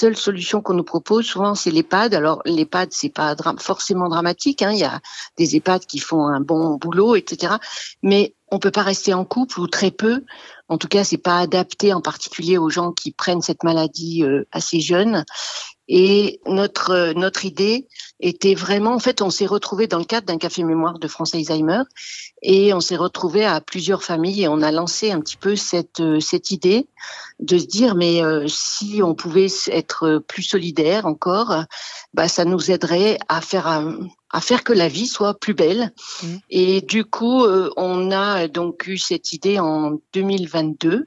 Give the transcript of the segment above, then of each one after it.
seule solution qu'on nous propose, souvent, c'est l'EHPAD. Alors, l'EHPAD, c'est pas forcément dramatique, hein. Il y a des EHPAD qui font un bon boulot, etc. Mais on peut pas rester en couple ou très peu. En tout cas, c'est pas adapté en particulier aux gens qui prennent cette maladie assez jeunes. Et notre idée était vraiment, en fait, on s'est retrouvés dans le cadre d'un café mémoire de France Alzheimer et on s'est retrouvés à plusieurs familles et on a lancé un petit peu cette idée de se dire, mais si on pouvait être plus solidaire encore, bah, ça nous aiderait à faire que la vie soit plus belle. Mmh. Et du coup, on a donc eu cette idée en 2022.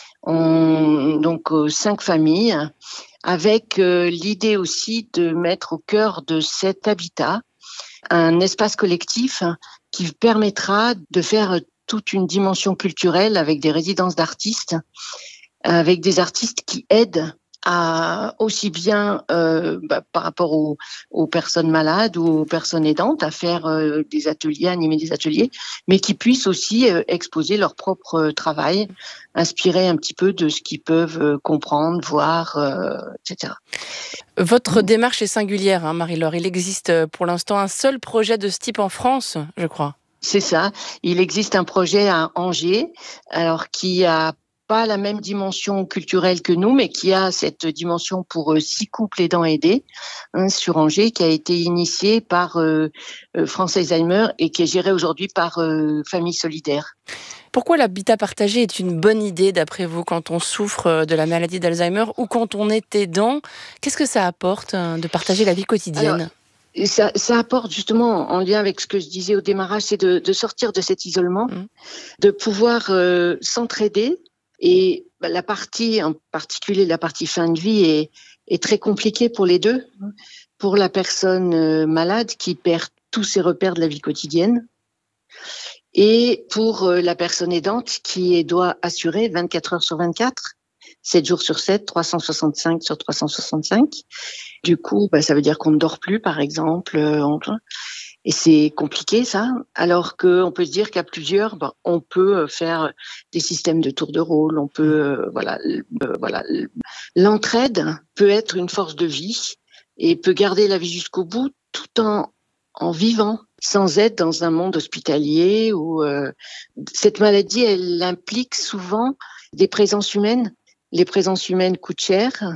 Donc 5 familles avec l'idée aussi de mettre au cœur de cet habitat un espace collectif qui permettra de faire toute une dimension culturelle avec des résidences d'artistes, avec des artistes qui aident à aussi bien par rapport aux personnes malades ou aux personnes aidantes à faire des ateliers, animer des ateliers, mais qui puissent aussi exposer leur propre travail, inspirer un petit peu de ce qu'ils peuvent comprendre, voir, etc. Votre démarche est singulière, hein, Marie-Laure. Il existe pour l'instant un seul projet de ce type en France, je crois. C'est ça. Il existe un projet à Angers, alors qui a pas la même dimension culturelle que nous, mais qui a cette dimension pour 6 couples aidants aidés, hein, sur Angers, qui a été initié par France Alzheimer et qui est géré aujourd'hui par Famille Solidaire. Pourquoi l'habitat partagé est une bonne idée, d'après vous, quand on souffre de la maladie d'Alzheimer ou quand on est aidant? Qu'est-ce que ça apporte de partager la vie quotidienne? Et ça apporte justement, en lien avec ce que je disais au démarrage, c'est de sortir de cet isolement, de pouvoir s'entraider. Et la partie, en particulier la partie fin de vie, est très compliquée pour les deux. Pour la personne malade qui perd tous ses repères de la vie quotidienne, et pour la personne aidante qui doit assurer 24 heures sur 24, 7 jours sur 7, 365 sur 365. Du coup, ça veut dire qu'on ne dort plus, par exemple. Et c'est compliqué, ça. Alors qu'on peut se dire qu'à plusieurs, on peut faire des systèmes de tour de rôle. On peut, l'entraide peut être une force de vie et peut garder la vie jusqu'au bout tout en vivant, sans être dans un monde hospitalier où cette maladie, elle implique souvent des présences humaines. Les présences humaines coûtent cher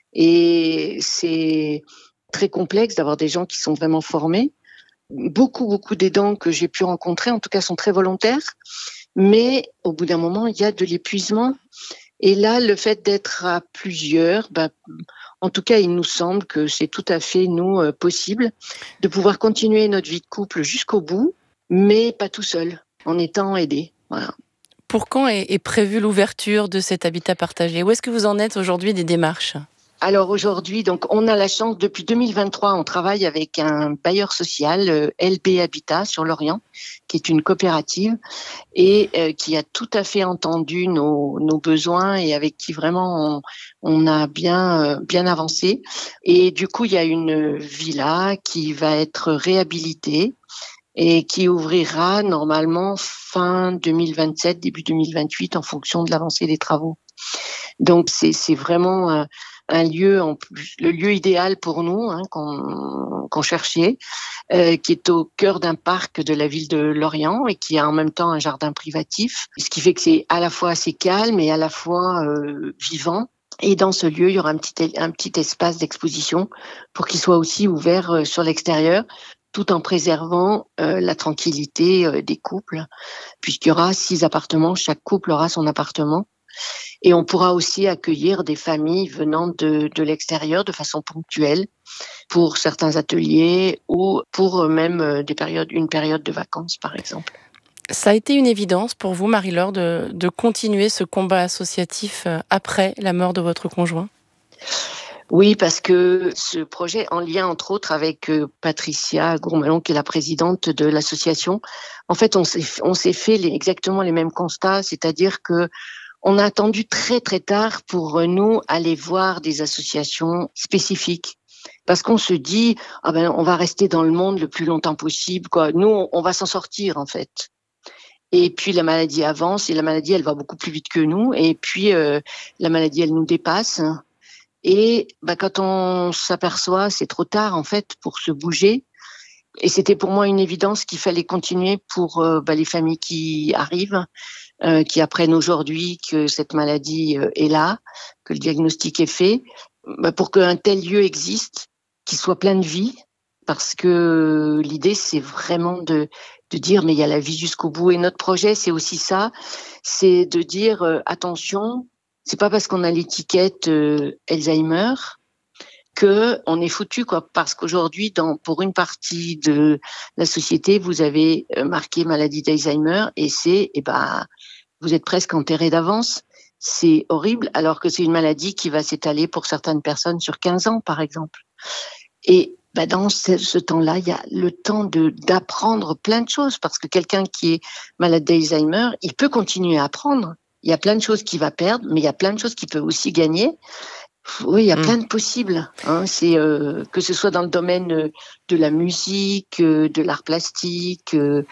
et c'est très complexe d'avoir des gens qui sont vraiment formés. Beaucoup d'aidants que j'ai pu rencontrer, en tout cas, sont très volontaires, mais au bout d'un moment, il y a de l'épuisement. Et là, le fait d'être à plusieurs, en tout cas, il nous semble que c'est tout à fait, possible de pouvoir continuer notre vie de couple jusqu'au bout, mais pas tout seul, en étant aidé. Voilà. Pour quand est prévue l'ouverture de cet habitat partagé? Où est-ce que vous en êtes aujourd'hui des démarches? Alors aujourd'hui, donc on a la chance, depuis 2023, on travaille avec un bailleur social, LB Habitat sur Lorient, qui est une coopérative et qui a tout à fait entendu nos besoins et avec qui vraiment on a bien avancé. Et du coup, il y a une villa qui va être réhabilitée et qui ouvrira normalement fin 2027, début 2028, en fonction de l'avancée des travaux. Donc c'est vraiment un lieu, le lieu idéal pour nous, hein, qu'on cherchait, qui est au cœur d'un parc de la ville de Lorient et qui a en même temps un jardin privatif, ce qui fait que c'est à la fois assez calme et à la fois vivant. Et dans ce lieu, il y aura un petit espace d'exposition pour qu'il soit aussi ouvert sur l'extérieur, tout en préservant la tranquillité des couples, puisqu'il y aura 6 appartements, chaque couple aura son appartement. Et on pourra aussi accueillir des familles venant de l'extérieur de façon ponctuelle pour certains ateliers ou pour même une période de vacances, par exemple. Ça a été une évidence pour vous, Marie-Laure, de continuer ce combat associatif après la mort de votre conjoint? Oui, parce que ce projet, en lien entre autres avec Patricia Gourmelon, qui est la présidente de l'association, en fait, on s'est fait exactement les mêmes constats, c'est-à-dire que on a attendu très très tard pour nous aller voir des associations spécifiques. Parce qu'on se dit, on va rester dans le monde le plus longtemps possible, quoi. Nous, on va s'en sortir, en fait. Et puis la maladie avance et la maladie, elle va beaucoup plus vite que nous. Et puis la maladie, elle nous dépasse. Et quand on s'aperçoit, c'est trop tard en fait pour se bouger. Et c'était pour moi une évidence qu'il fallait continuer pour les familles qui arrivent, qui apprennent aujourd'hui que cette maladie est là, que le diagnostic est fait, pour qu'un tel lieu existe, qu'il soit plein de vie, parce que l'idée c'est vraiment de dire mais il y a la vie jusqu'au bout. Et notre projet c'est aussi ça, c'est de dire attention, c'est pas parce qu'on a l'étiquette Alzheimer que on est foutu, quoi, parce qu'aujourd'hui, pour une partie de la société, vous avez marqué maladie d'Alzheimer et vous êtes presque enterré d'avance. C'est horrible, alors que c'est une maladie qui va s'étaler pour certaines personnes sur 15 ans, par exemple. Et dans ce temps-là, il y a le temps d'apprendre plein de choses, parce que quelqu'un qui est malade d'Alzheimer, il peut continuer à apprendre. Il y a plein de choses qu'il va perdre, mais il y a plein de choses qu'il peut aussi gagner. Oui, il y a plein de possibles. C'est que ce soit dans le domaine de la musique, de l'art plastique. Il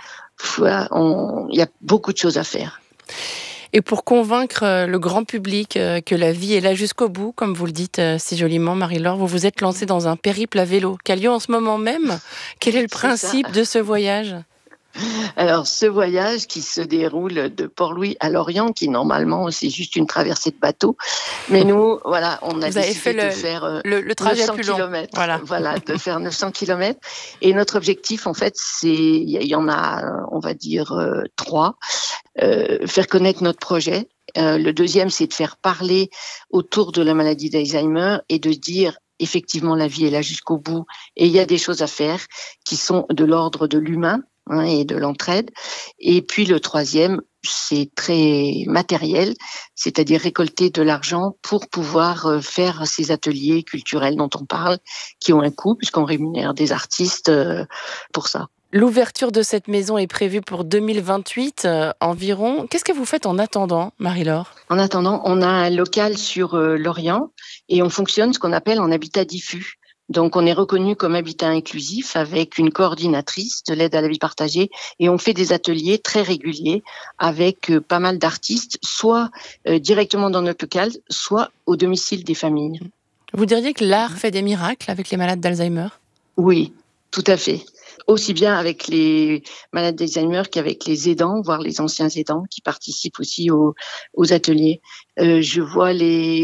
y a beaucoup de choses à faire. Et pour convaincre le grand public que la vie est là jusqu'au bout, comme vous le dites si joliment, Marie-Laure, vous vous êtes lancée dans un périple à vélo qui a lieu en ce moment même. Quel est le principe de ce voyage ? Alors, ce voyage qui se déroule de Port-Louis à Lorient, qui normalement c'est juste une traversée de bateau, mais nous, voilà, on a décidé de faire le trajet 900 plus long. kilomètres, voilà, de faire 900 kilomètres. Et notre objectif, en fait, il y en a, on va dire 3, faire connaître notre projet. Le deuxième, c'est de faire parler autour de la maladie d'Alzheimer et de dire effectivement la vie est là jusqu'au bout et il y a des choses à faire qui sont de l'ordre de l'humain. Et de l'entraide. Et puis le troisième, c'est très matériel, c'est-à-dire récolter de l'argent pour pouvoir faire ces ateliers culturels dont on parle, qui ont un coût puisqu'on rémunère des artistes pour ça. L'ouverture de cette maison est prévue pour 2028 environ. Qu'est-ce que vous faites en attendant, Marie-Laure ? En attendant, on a un local sur Lorient et on fonctionne ce qu'on appelle en habitat diffus. Donc, on est reconnu comme habitat inclusif avec une coordinatrice de l'aide à la vie partagée et on fait des ateliers très réguliers avec pas mal d'artistes, soit directement dans notre local, soit au domicile des familles. Vous diriez que l'art fait des miracles avec les malades d'Alzheimer ? Oui, tout à fait. Aussi bien avec les malades d'Alzheimer qu'avec les aidants, voire les anciens aidants qui participent aussi aux ateliers. Je vois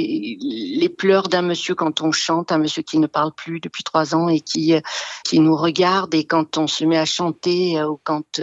les pleurs d'un monsieur quand on chante, un monsieur qui ne parle plus depuis 3 ans et qui nous regarde, et quand on se met à chanter ou quand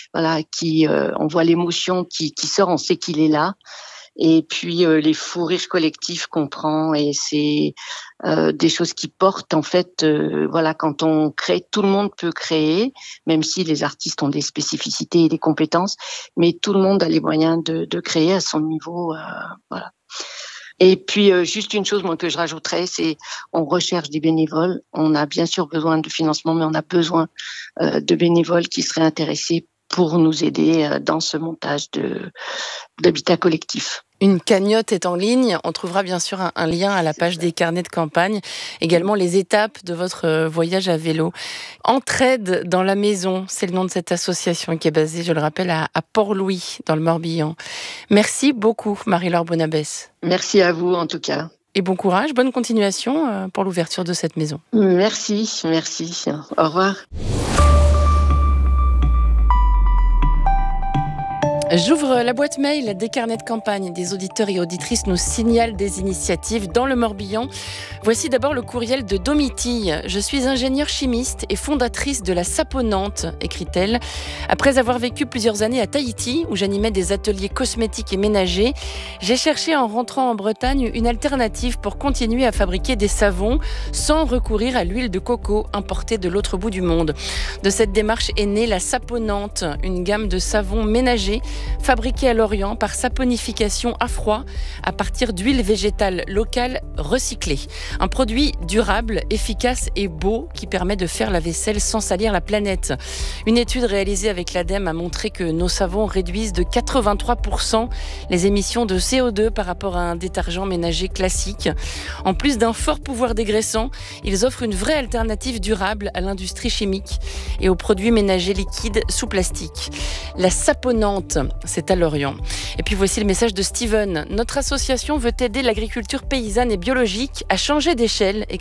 on voit l'émotion qui sort, on sait qu'il est là. Et puis les fous rires collectifs qu'on prend, et c'est des choses qui portent en fait. Quand on crée, tout le monde peut créer, même si les artistes ont des spécificités et des compétences, mais tout le monde a les moyens de créer à son niveau. Voilà. Et puis juste une chose que je rajouterais, c'est on recherche des bénévoles. On a bien sûr besoin de financement, mais on a besoin de bénévoles qui seraient intéressés pour nous aider dans ce montage d'habitat collectif. Une cagnotte est en ligne. On trouvera bien sûr un lien à la page des carnets de campagne. Également les étapes de votre voyage à vélo. Entraide dans la maison, c'est le nom de cette association qui est basée, je le rappelle, à Port-Louis, dans le Morbihan. Merci beaucoup, Marie-Laure Bonabès. Merci à vous, en tout cas. Et bon courage, bonne continuation pour l'ouverture de cette maison. Merci. Au revoir. J'ouvre la boîte mail des carnets de campagne. Des auditeurs et auditrices nous signalent des initiatives dans le Morbihan. Voici d'abord le courriel de Domitille. Je suis ingénieure chimiste et fondatrice de la Saponante, écrit-elle. Après avoir vécu plusieurs années à Tahiti, où j'animais des ateliers cosmétiques et ménagers, j'ai cherché en rentrant en Bretagne une alternative pour continuer à fabriquer des savons sans recourir à l'huile de coco importée de l'autre bout du monde. De cette démarche est née la Saponante, une gamme de savons ménagers fabriqué à Lorient par saponification à froid à partir d'huile végétale locale recyclée. Un produit durable, efficace et beau qui permet de faire la vaisselle sans salir la planète. Une étude réalisée avec l'ADEME a montré que nos savons réduisent de 83% les émissions de CO2 par rapport à un détergent ménager classique. En plus d'un fort pouvoir dégraissant, ils offrent une vraie alternative durable à l'industrie chimique et aux produits ménagers liquides sous plastique. La Saponante, c'est à Lorient. Et puis voici le message de Steven. Notre association veut aider l'agriculture paysanne et biologique à changer d'échelle, écrit